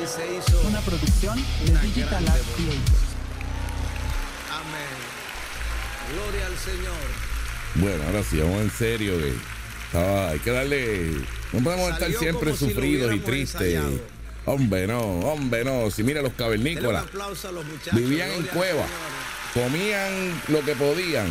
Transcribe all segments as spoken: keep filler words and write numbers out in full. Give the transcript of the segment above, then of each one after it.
Ahí se hizo una producción de una Digital grande Art voz. Creators. Amén. Gloria al Señor. Bueno, ahora sí, vamos en serio. Que estaba, hay que darle. No podemos Salió estar siempre como si lo sufridos y hubiéramos tristes. ensayado. Hombre, no, hombre, no. Si mira los Denle un cavernícolas, aplauso a los muchachos. vivían en Gloria al cuevas, Señor. comían lo que podían.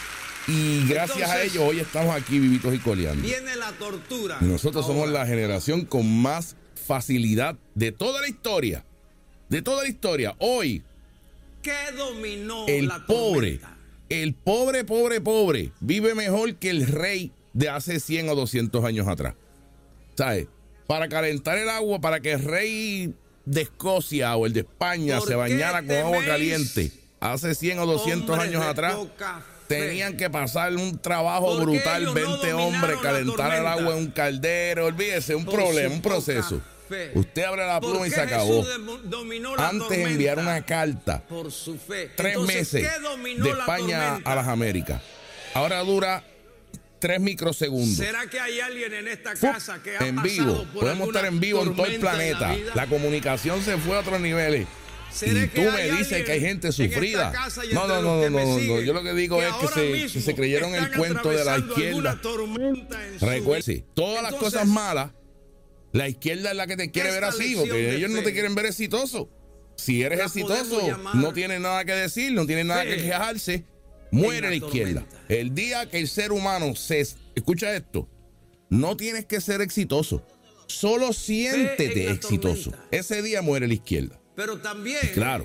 Y gracias a Entonces, ellos hoy estamos aquí vivitos y coleando. Viene la tortura. Y nosotros somos ahora. la generación con más facilidad de toda la historia. De toda la historia. Hoy, ¿Qué dominó el la pobre, tormenta? el pobre, pobre, pobre, vive mejor que el rey de hace cien o doscientos años atrás. ¿Sabes? Para calentar el agua, para que el rey de Escocia o el de España ¿Por se qué bañara con agua teméis, caliente hace cien o doscientos hombres años de atrás, poca fe? tenían que pasar un trabajo ¿Por qué brutal, ellos no veinte dominaron hombres, la calentar el tormenta? agua en un caldero, olvídese, un Por problema, su un poca proceso. fe. Usted abre la ¿Por pluma y qué se acabó. Jesús dem- dominó la Antes tormenta? enviar una carta, Por su fe. tres Entonces, meses ¿qué dominó de la España tormenta? a las Américas. Ahora dura tres microsegundos. ¿Será que hay alguien en esta Fu- casa que ha en pasado vivo, por podemos alguna estar en vivo en todo el tormenta en la planeta. vida? La comunicación se fue a otros niveles. ¿Será Y que tú hay me dices alguien que hay gente en esta sufrida. casa y No, entre no, los no, que no, me no, no. siguen, Yo lo que digo que es que ahora se, que mismo se creyeron el están cuento de la atravesando alguna izquierda. tormenta en su Recuerde, vida? todas las Entonces, cosas malas, la izquierda es la que te quiere ver esta así, lección porque de ellos no fe te quieren ver exitoso. Si eres la exitoso, podemos llamar no tienes nada que decir, no tienes nada fe que quejarse. Muere en la la izquierda. tormenta. El día que el ser humano se... Escucha esto. No tienes que ser exitoso. Solo siéntete la exitoso. tormenta. Ese día muere la izquierda. Pero también Claro.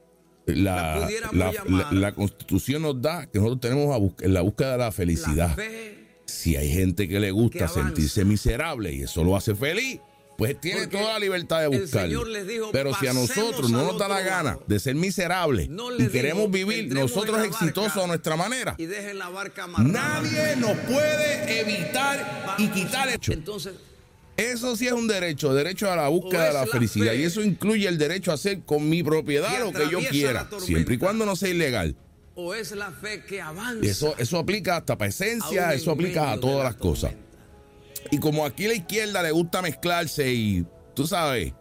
La La, pudiéramos la- llamar- la- la Constitución nos da que nosotros tenemos a bus- en la búsqueda de la la felicidad. fe, Si hay gente que le gusta que avanza. sentirse miserable y eso lo hace feliz, pues tiene Porque toda la libertad de el buscarlo. Señor les dijo, Pero si a "Pasemos nosotros no al nos da la otro gana lado". de ser miserables No y les queremos dijo, vivir "Entremos nosotros en la barca exitosos a nuestra manera, y dejen la barca amarrada". nadie nos puede evitar y quitar el hecho. Entonces, Eso sí es un derecho, derecho a la búsqueda O de es la la felicidad. fe Y eso incluye el derecho a hacer con mi propiedad que lo que yo atraviesa quiera, la tormenta. siempre y cuando no sea ilegal. o es la fe que avanza. Y eso, eso aplica hasta para esencia, aún eso en aplica a medio de todas la las cosas. tormenta. Y como aquí a la izquierda le gusta mezclarse y tú sabes,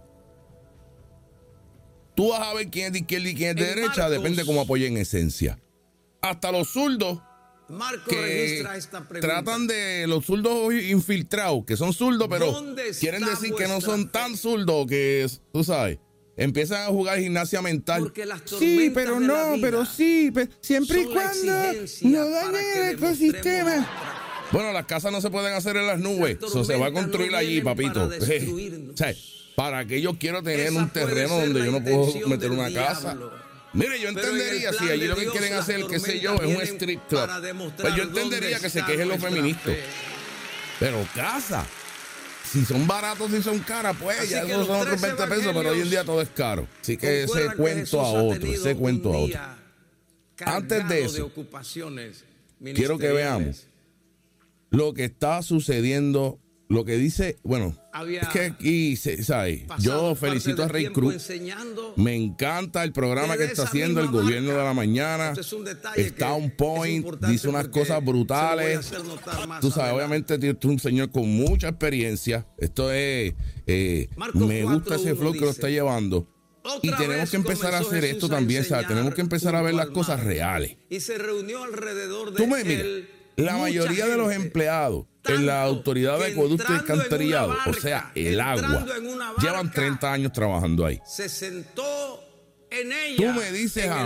tú vas a ver quién es de izquierda y quién es de En derecha, Marcos- depende de cómo apoyen esencia. Hasta los zurdos Marco que registra esta pregunta. tratan de, los zurdos infiltrados, que son zurdos, pero ¿Dónde está quieren decir que no vuestra son fe? tan zurdos que, tú sabes, empiezan a jugar gimnasia mental. Porque las Sí, tormentas pero de la no, vida pero sí, pe- siempre y son la cuando exigencia no para dañen que el demostremos ecosistema. nuestra- Bueno, las casas no se pueden hacer en las nubes. Las Eso se va a tormentas construir no allí, vienen papito. para destruirnos. O sea, ¿para qué yo quiero tener Esa un puede terreno ser donde la yo no puedo intención meter del una casa? diablo. Mire, yo Pero en el entendería si plan allí de lo que Dios, quieren las hacer, qué sé yo, tormentas es un vienen strip club. para demostrar Pues yo entendería dónde que se está quejen los nuestra feministas. fe. Pero casa, si son baratos, si son caras, pues Así ya que esos los son otros tres veinte pesos, pero hoy en día todo es caro. Así que ese Concuerdan que cuento Jesús a ha otro, tenido ese cuento un a otro. día Antes de cargado eso, ocupaciones quiero que veamos ministeriales. lo que está sucediendo, lo que dice, bueno, Había es que aquí, se- ¿sabes? Pasado Yo parte felicito a del Rey tiempo Cruz. enseñando Me encanta el programa que que de está esa haciendo el misma gobierno marca. de la mañana. Este es un detalle Está que on es point, importante dice unas porque cosas se lo voy a brutales. hacer notar más Tú sabes, adelante. obviamente tú eres un señor con mucha experiencia. Esto es, eh, Marcos me gusta cuatro ese uno flow que lo dice, está llevando. Otra Y tenemos vez que empezar a comenzó hacer Jesús esto a también, ¿sabes? Tenemos enseñar que empezar a ver junto las al cosas mar. reales. Y se reunió alrededor de Tú me mira, él la mucha mayoría de los gente, empleados en la tanto autoridad de que acueducto y entrando en alcantarillado, una o sea, barca, el agua, entrando en una barca, llevan treinta años trabajando ahí. se sentó en ella. Tú me dices en a